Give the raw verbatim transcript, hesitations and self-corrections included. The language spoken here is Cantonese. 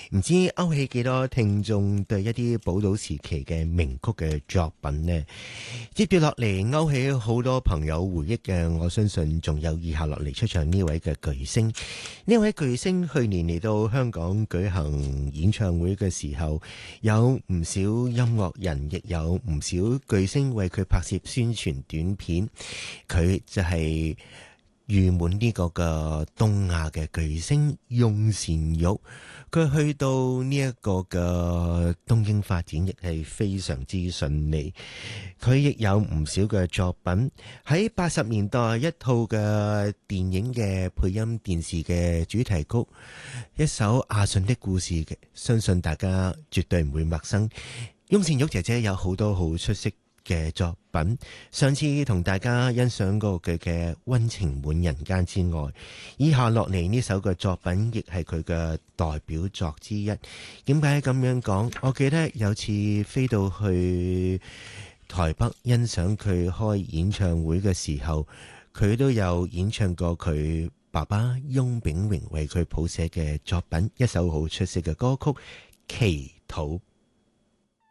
唔知勾起幾多聽眾對一啲寶島時期嘅名曲嘅作品呢？接住落嚟勾起好多朋友回憶嘅，我相信仲有以下落嚟出場呢位嘅巨星。呢位巨星去年嚟到香港舉行演唱會嘅時候，有唔少音樂人，亦有唔少巨星為佢拍攝宣傳短片。佢就係譽滿呢個嘅東亞嘅巨星翁倩玉。佢去到呢一個嘅東京發展亦係非常之順利，佢亦有唔少嘅作品。喺八十年代一套嘅電影嘅配音電視嘅主題曲，一首阿信的故事嘅，相信大家絕對唔會陌生。翁倩玉姐姐有好多好出色嘅作品，上次同大家欣賞過佢嘅溫情滿人間之外，以下落嚟呢首嘅作品亦係佢嘅代表作之一。點解咁樣講？我記得有次飛到去台北欣賞佢開演唱會嘅時候，佢都有演唱過佢爸爸翁炳榮為佢譜寫嘅作品，一首好出色嘅歌曲《祈禱》。